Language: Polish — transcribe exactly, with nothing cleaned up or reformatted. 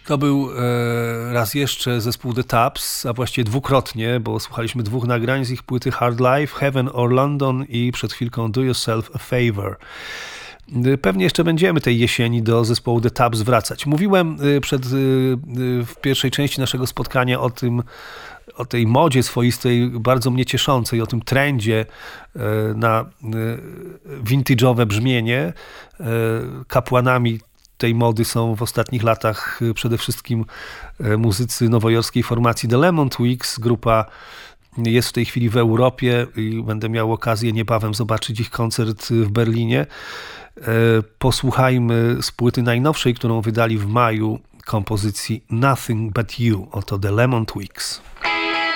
To był e, raz jeszcze zespół The Taps, a właściwie dwukrotnie, bo słuchaliśmy dwóch nagrań z ich płyty Hard Life, Heaven or London i przed chwilką Do Yourself a Favor. Pewnie jeszcze będziemy tej jesieni do zespołu The Taps wracać. Mówiłem przed, w pierwszej części naszego spotkania o tym, o tej modzie swoistej, bardzo mnie cieszącej, o tym trendzie na vintage'owe brzmienie. Kapłanami tej mody są w ostatnich latach przede wszystkim muzycy nowojorskiej formacji The Lemon Twigs. Grupa jest w tej chwili w Europie i będę miał okazję niebawem zobaczyć ich koncert w Berlinie. Posłuchajmy z płyty najnowszej, którą wydali w maju, kompozycji Nothing But You. Oto The Lemon Twigs.